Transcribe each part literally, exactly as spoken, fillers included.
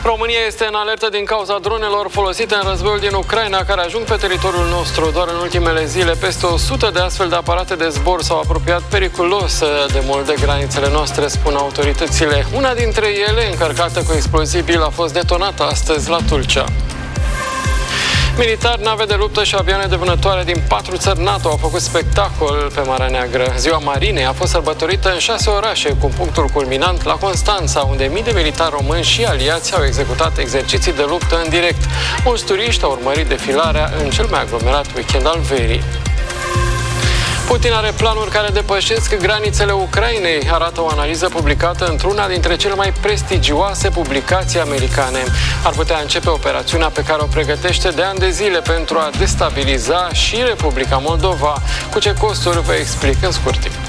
România este în alertă din cauza dronelor folosite în războiul din Ucraina, care ajung pe teritoriul nostru. Doar în ultimele zile, peste o sută de astfel de aparate de zbor s-au apropiat periculos de mult de granițele noastre, spun autoritățile. Una dintre ele, încărcată cu explozibil, a fost detonată astăzi la Tulcea. Militari, nave de luptă și avioane de vânătoare din patru țări NATO au făcut spectacol pe Marea Neagră. Ziua Marinei a fost sărbătorită în șase orașe, cu punctul culminant la Constanța, unde mii de militari români și aliați au executat exerciții de luptă în direct. Mulți turiști au urmărit defilarea în cel mai aglomerat weekend al verii. Putin are planuri care depășesc granițele Ucrainei, arată o analiză publicată într-una dintre cele mai prestigioase publicații americane. Ar putea începe operațiunea pe care o pregătește de ani de zile pentru a destabiliza și Republica Moldova. Cu ce costuri vă explic în scurt timp.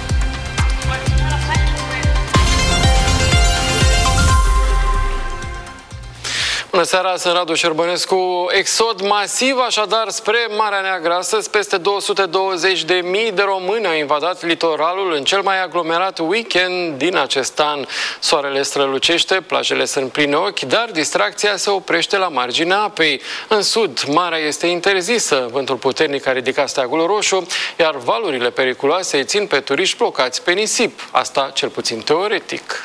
Bună seara, sunt Radu Șerbănescu. Exod masiv așadar spre Marea Neagră. Astăzi peste două sute douăzeci de mii de români au invadat litoralul în cel mai aglomerat weekend din acest an. Soarele strălucește, plajele sunt pline ochi, dar distracția se oprește la marginea apei. În sud, marea este interzisă, vântul puternic a ridicat steagul roșu, iar valurile periculoase îi țin pe turiști blocați pe nisip. Asta cel puțin teoretic.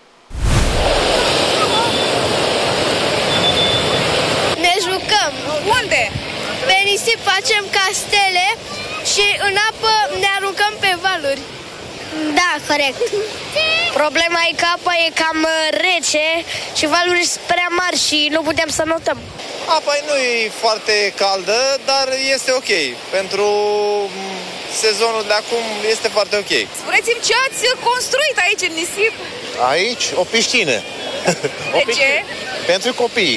Unde? Pe nisip facem castele și în apă ne aruncăm pe valuri. Da, corect. Problema e că apa e cam rece și valurile sunt prea mari și nu putem să notăm. Apa nu e foarte caldă, dar este ok. Pentru sezonul de acum este foarte ok. Spuneți-mi ce ați construit aici în nisip? Aici o piscină. De o piscină. ce? Pentru copii.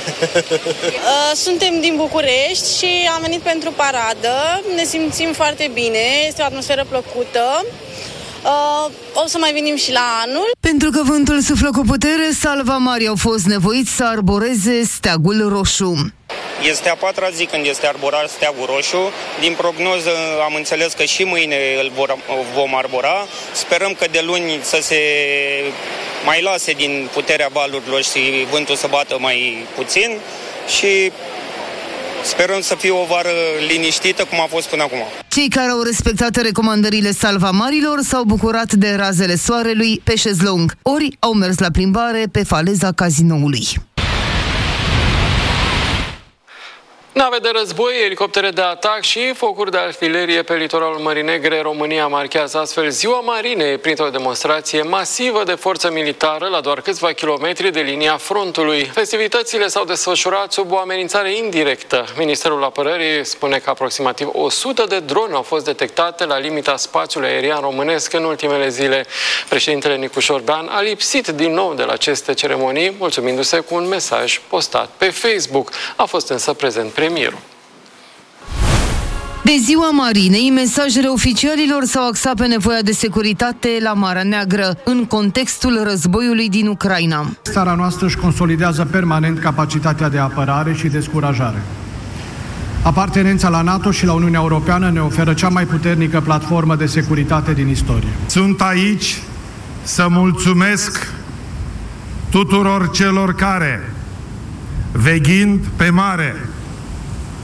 Suntem din București și am venit pentru paradă. Ne simțim foarte bine, este o atmosferă plăcută. O să mai venim și la anul. Pentru că vântul suflă cu putere, salvamarii au fost nevoiți să arboreze steagul roșu. Este a patra zi când este arborat steagul roșu. Din prognoză am înțeles că și mâine îl vom arbora. Sperăm că de luni să se mai lase din puterea valurilor și vântul să bată mai puțin și sperăm să fie o vară liniștită cum a fost până acum. Cei care au respectat recomandările salvamarilor s-au bucurat de razele soarelui pe șezlong, ori au mers la plimbare pe faleza cazinoului. Nave de război, elicoptere de atac și focuri de artilerie pe litoralul Mării Negre. România marchează astfel Ziua Marinei printr-o demonstrație masivă de forță militară la doar câțiva kilometri de linia frontului. Festivitățile s-au desfășurat sub o amenințare indirectă. Ministerul Apărării spune că aproximativ o sută de drone au fost detectate la limita spațiului aerian românesc în ultimele zile. Președintele Nicu Șordan a lipsit din nou de la aceste ceremonii, mulțumindu-se cu un mesaj postat pe Facebook. A fost însă prezent premierul. De Ziua Marinei, mesajele oficialilor s-au axat pe nevoia de securitate la Marea Neagră, în contextul războiului din Ucraina. Țara noastră își consolidează permanent capacitatea de apărare și descurajare. Apartenența la NATO și la Uniunea Europeană ne oferă cea mai puternică platformă de securitate din istorie. Sunt aici să mulțumesc tuturor celor care, veghind pe mare,